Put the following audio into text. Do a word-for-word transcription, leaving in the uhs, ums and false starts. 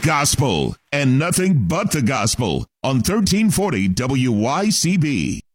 Gospel and nothing but the gospel on thirteen forty W Y C B.